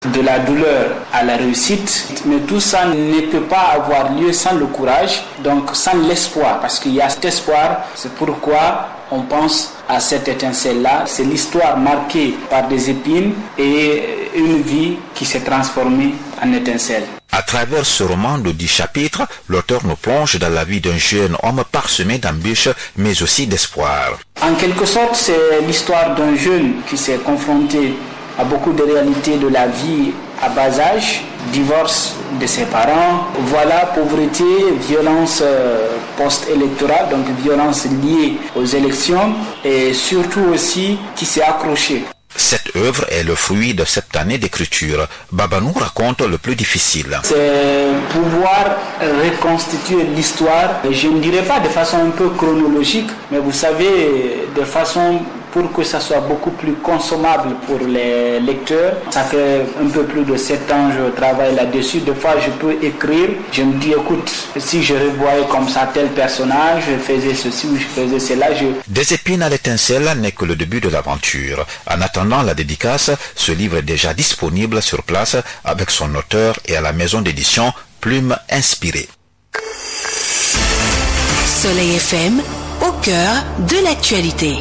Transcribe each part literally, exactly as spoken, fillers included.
de la douleur à la réussite, mais tout ça ne peut pas avoir lieu sans le courage, donc sans l'espoir, parce qu'il y a cet espoir, c'est pourquoi on pense à cette étincelle-là. C'est l'histoire marquée par des épines et une vie qui s'est transformée en étincelle. À travers ce roman de dix chapitres, l'auteur nous plonge dans la vie d'un jeune homme parsemé d'embûches, mais aussi d'espoir. En quelque sorte, c'est l'histoire d'un jeune qui s'est confronté à beaucoup de réalités de la vie à bas âge, divorce de ses parents, voilà, pauvreté, violence post-électorale, donc violence liée aux élections, et surtout aussi qui s'est accroché. Cette œuvre est le fruit de sept années d'écriture. Baba nous raconte le plus difficile. C'est pouvoir reconstituer l'histoire, je ne dirais pas de façon un peu chronologique, mais vous savez, de façon pour que ça soit beaucoup plus consommable pour les lecteurs. Ça fait un peu plus de sept ans que je travaille là-dessus. Des fois, je peux écrire. Je me dis, écoute, si je revoyais comme ça tel personnage, je faisais ceci ou je faisais cela. Je... Des épines à l'étincelle n'est que le début de l'aventure. En attendant la dédicace, ce livre est déjà disponible sur place avec son auteur et à la maison d'édition Plume Inspirée. Soleil F M, au cœur de l'actualité.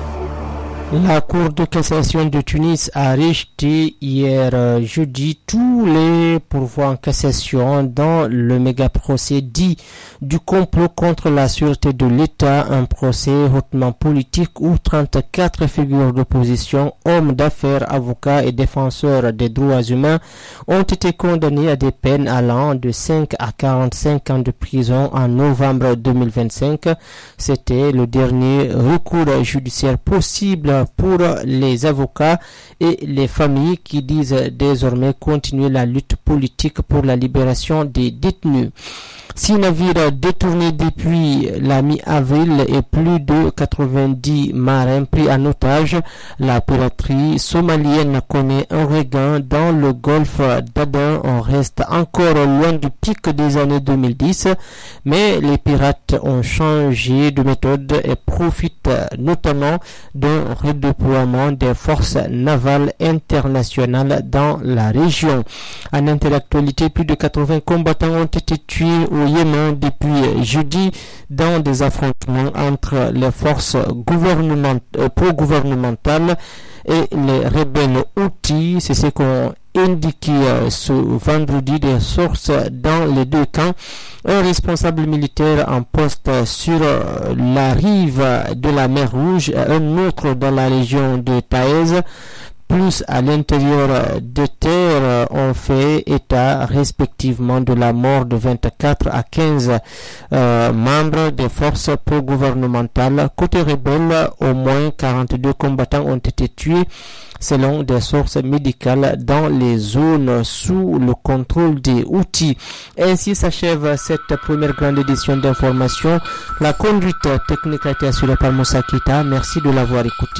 La Cour de cassation de Tunis a rejeté hier euh, jeudi tous les pourvois en cassation dans le méga-procès dit du complot contre la sûreté de l'État, un procès hautement politique où trente-quatre figures d'opposition, hommes d'affaires, avocats et défenseurs des droits humains ont été condamnés à des peines allant de cinq à quarante-cinq ans de prison en novembre deux mille vingt-cinq. C'était le dernier recours judiciaire possible pour les avocats et les familles qui disent désormais continuer la lutte politique pour la libération des détenus. Six navires détournés depuis la mi-avril et plus de quatre-vingt-dix marins pris en otage. La piraterie somalienne connaît un regain dans le golfe d'Aden. On reste encore loin du pic des années deux mille dix, mais les pirates ont changé de méthode et profitent notamment d'un redéploiement des forces navales internationales dans la région. En interactualité, plus de quatre-vingts combattants ont été tués au Yémen depuis jeudi dans des affrontements entre les forces gouvernement, euh, pro-gouvernementales et les rebelles Houthis. C'est ce qu'ont indiqué euh, ce vendredi des sources dans les deux camps. Un responsable militaire en poste sur euh, la rive de la mer Rouge, un autre dans la région de Taïz, plus à l'intérieur de terre, ont fait état respectivement de la mort de vingt-quatre à quinze euh, membres des forces pro-gouvernementales. Côté rebelle, au moins quarante-deux combattants ont été tués selon des sources médicales dans les zones sous le contrôle des Houthis. Ainsi s'achève cette première grande édition d'information. La conduite technique a été assurée par Moussa Kita. Merci de l'avoir écouté.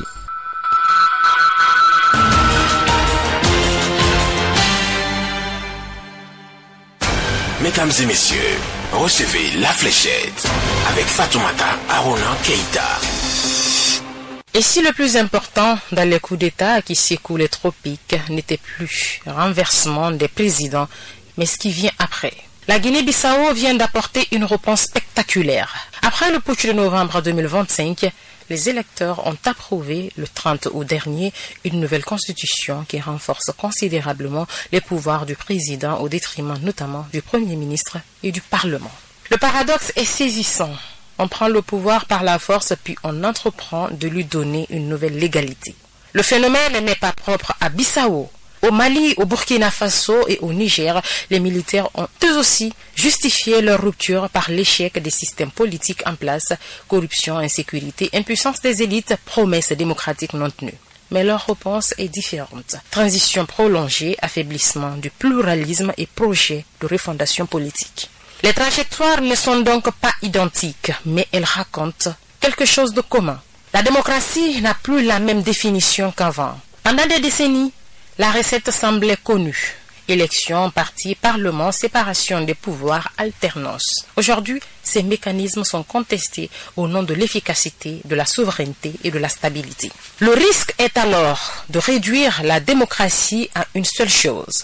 Mesdames et messieurs, recevez La Fléchette avec Fatoumata Arona Keïta. Et si le plus important dans les coups d'État qui secouent les tropiques n'était plus le renversement des présidents, mais ce qui vient après? La Guinée-Bissau vient d'apporter une réponse spectaculaire. Après le putsch de novembre deux mille vingt-cinq, les électeurs ont approuvé le trente août dernier une nouvelle constitution qui renforce considérablement les pouvoirs du président au détriment notamment du Premier ministre et du Parlement. Le paradoxe est saisissant. On prend le pouvoir par la force puis on entreprend de lui donner une nouvelle légalité. Le phénomène n'est pas propre à Bissau. Au Mali, au Burkina Faso et au Niger, les militaires ont eux aussi justifié leur rupture par l'échec des systèmes politiques en place, corruption, insécurité, impuissance des élites, promesses démocratiques non tenues. Mais leur réponse est différente. Transition prolongée, affaiblissement du pluralisme et projet de refondation politique. Les trajectoires ne sont donc pas identiques, mais elles racontent quelque chose de commun. La démocratie n'a plus la même définition qu'avant. Pendant des décennies, la recette semblait connue. Élections, partis, parlement, séparation des pouvoirs, alternance. Aujourd'hui, ces mécanismes sont contestés au nom de l'efficacité, de la souveraineté et de la stabilité. Le risque est alors de réduire la démocratie à une seule chose,